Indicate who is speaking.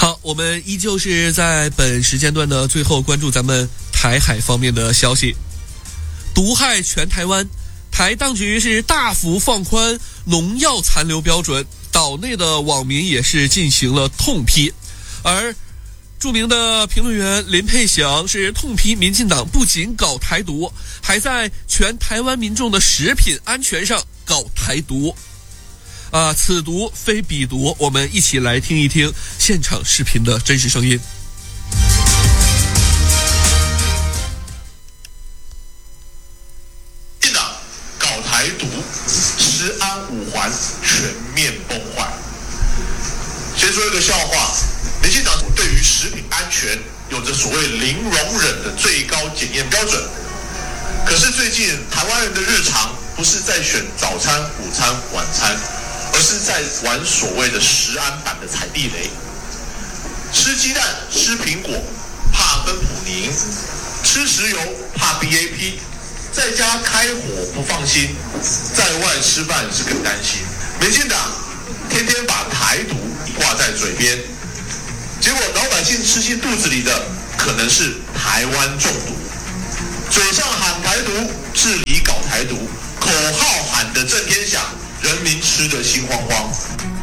Speaker 1: 好，我们依旧是在本时间段的最后关注咱们台海方面的消息。毒害全台湾，台当局是大幅放宽农药残留标准，岛内的网民也是进行了痛批。而著名的评论员林佩祥是痛批民进党不仅搞台独，还在全台湾民众的食品安全上搞台独。此毒非彼毒，我们一起来听一听现场视频的真实声音。
Speaker 2: 民进党搞台独，食安五环全面崩坏。先说一个笑话，民进党对于食品安全有着所谓零容忍的最高检验标准，可是最近台湾人的日常不是在选早餐、午餐、晚餐，而是在玩所谓的食安版的踩地雷。吃鸡蛋、吃苹果怕芬普宁，吃石油怕 BAP， 在家开火不放心，在外吃饭是更担心。民进党天天把台独挂在嘴边，结果老百姓吃进肚子里的可能是台湾中毒。嘴上喊台独，治理搞台独，口号喊得震天响，人民吃得心慌慌。